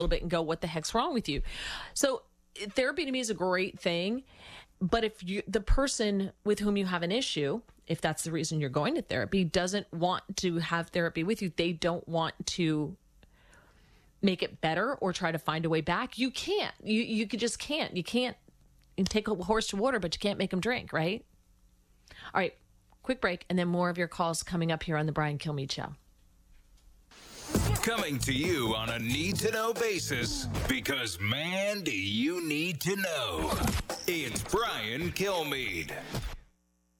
little bit and go, what the heck's wrong with you? So therapy to me is a great thing. But if the person with whom you have an issue, if that's the reason you're going to therapy, doesn't want to have therapy with you, they don't want to make it better or try to find a way back, you can't. You just can't. You can't take a horse to water, but you can't make him drink, right? All right, quick break, and then more of your calls coming up here on the Brian Kilmeade Show. Coming to you on a need-to-know basis, because, man, do you need to know. It's Brian Kilmeade.